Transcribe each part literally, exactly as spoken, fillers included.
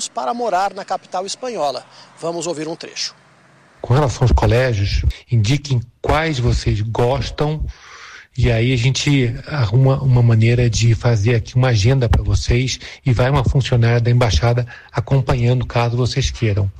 para morar na capital espanhola. Vamos ouvir um trecho. Com relação aos colégios, indiquem quais vocês gostam e aí a gente arruma uma maneira de fazer aqui uma agenda para vocês e vai uma funcionária da embaixada acompanhando caso vocês queiram.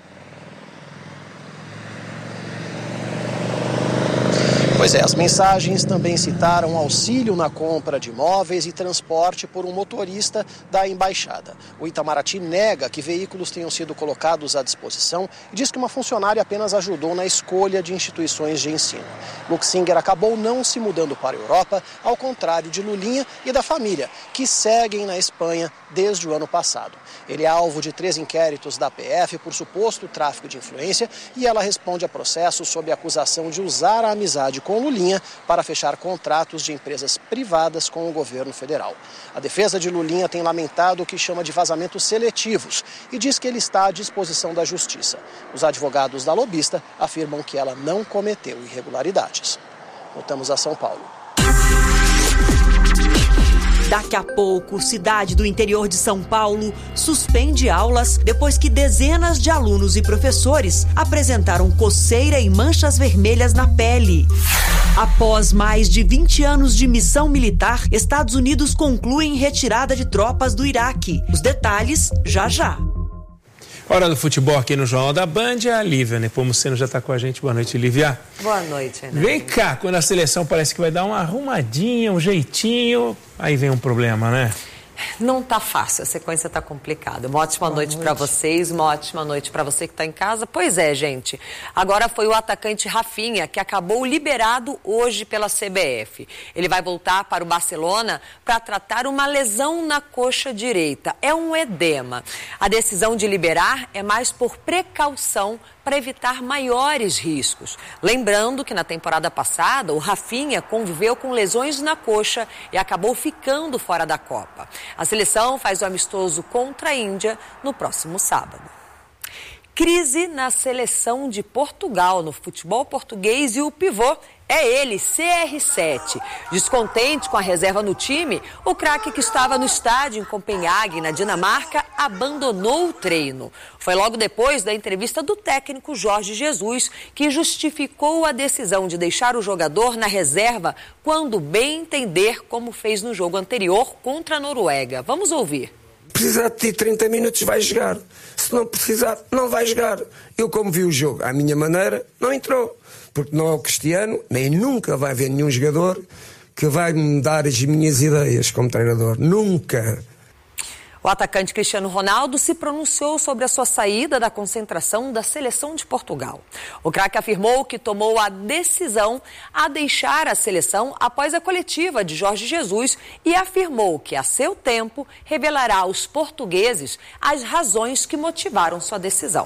Pois é, as mensagens também citaram auxílio na compra de imóveis e transporte por um motorista da embaixada. O Itamaraty nega que veículos tenham sido colocados à disposição e diz que uma funcionária apenas ajudou na escolha de instituições de ensino. Luxinger acabou não se mudando para a Europa, ao contrário de Lulinha e da família, que seguem na Espanha desde o ano passado. Ele é alvo de três inquéritos da P F por suposto tráfico de influência e ela responde a processo sob a acusação de usar a amizade com Lulinha para fechar contratos de empresas privadas com o governo federal. A defesa de Lulinha tem lamentado o que chama de vazamentos seletivos e diz que ele está à disposição da justiça. Os advogados da lobista afirmam que ela não cometeu irregularidades. Voltamos a São Paulo. Daqui a pouco, cidade do interior de São Paulo suspende aulas depois que dezenas de alunos e professores apresentaram coceira e manchas vermelhas na pele. Após mais de vinte anos de missão militar, Estados Unidos concluem retirada de tropas do Iraque. Os detalhes já já. Hora do futebol aqui no Jornal da Band, a Lívia Nepomuceno já está com a gente. Boa noite, Lívia. Boa noite, Renato. Vem cá, quando a seleção parece que vai dar uma arrumadinha, um jeitinho, aí vem um problema, né? Não tá fácil, a sequência tá complicada. Uma ótima Boa noite, noite. para vocês, uma ótima noite para você que está em casa. Pois é, gente. Agora foi o atacante Rafinha que acabou liberado hoje pela C B F. Ele vai voltar para o Barcelona para tratar uma lesão na coxa direita. É um edema. A decisão de liberar é mais por precaução para evitar maiores riscos. Lembrando que na temporada passada, o Rafinha conviveu com lesões na coxa e acabou ficando fora da Copa. A seleção faz o amistoso contra a Índia no próximo sábado. Crise na seleção de Portugal, no futebol português, e o pivô é ele, C R sete. Descontente com a reserva no time, o craque que estava no estádio em Copenhague, na Dinamarca, abandonou o treino. Foi logo depois da entrevista do técnico Jorge Jesus, que justificou a decisão de deixar o jogador na reserva quando bem entender, como fez no jogo anterior contra a Noruega. Vamos ouvir. Precisar de ti trinta minutos vai jogar. Se não precisar, não vai jogar. Eu, como vi o jogo à minha maneira, não entrou. Porque não é o Cristiano, nem nunca vai haver nenhum jogador que vai me dar as minhas ideias como treinador. Nunca. O atacante Cristiano Ronaldo se pronunciou sobre a sua saída da concentração da seleção de Portugal. O craque afirmou que tomou a decisão a deixar a seleção após a coletiva de Jorge Jesus e afirmou que, a seu tempo, revelará aos portugueses as razões que motivaram sua decisão.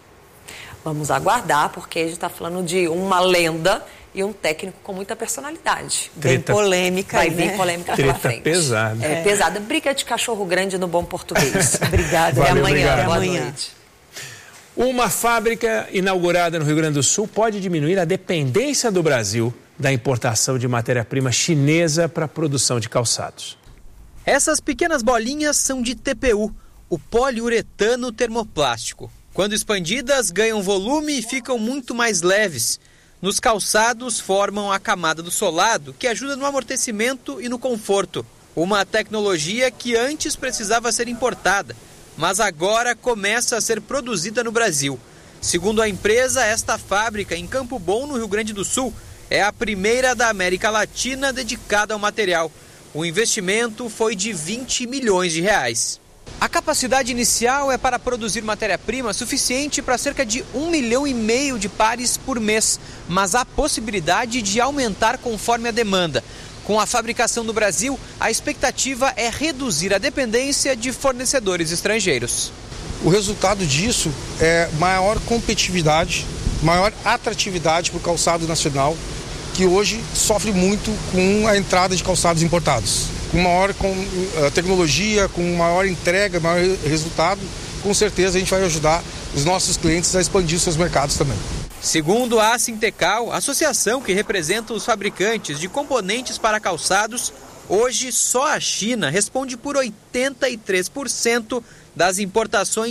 Vamos aguardar, porque a gente está falando de uma lenda e um técnico com muita personalidade. Bem polêmica, Vai né? vir polêmica Treta pela frente. pesada. É, É. pesada. Briga de cachorro grande no bom português. Obrigada. Até Valeu, amanhã. obrigado. Boa Amanhã. noite. Uma fábrica inaugurada no Rio Grande do Sul pode diminuir a dependência do Brasil da importação de matéria-prima chinesa para a produção de calçados. Essas pequenas bolinhas são de T P U, o poliuretano termoplástico. Quando expandidas, ganham volume e ficam muito mais leves. Nos calçados, formam a camada do solado, que ajuda no amortecimento e no conforto. Uma tecnologia que antes precisava ser importada, mas agora começa a ser produzida no Brasil. Segundo a empresa, esta fábrica em Campo Bom, no Rio Grande do Sul, é a primeira da América Latina dedicada ao material. O investimento foi de vinte milhões de reais. A capacidade inicial é para produzir matéria-prima suficiente para cerca de um milhão e meio de pares por mês, mas há possibilidade de aumentar conforme a demanda. Com a fabricação no Brasil, a expectativa é reduzir a dependência de fornecedores estrangeiros. O resultado disso é maior competitividade, maior atratividade para o calçado nacional, que hoje sofre muito com a entrada de calçados importados. Com maior com, uh, tecnologia, com maior entrega, maior resultado, com certeza a gente vai ajudar os nossos clientes a expandir seus mercados também. Segundo a Sintecal, associação que representa os fabricantes de componentes para calçados, hoje só a China responde por oitenta e três por cento das importações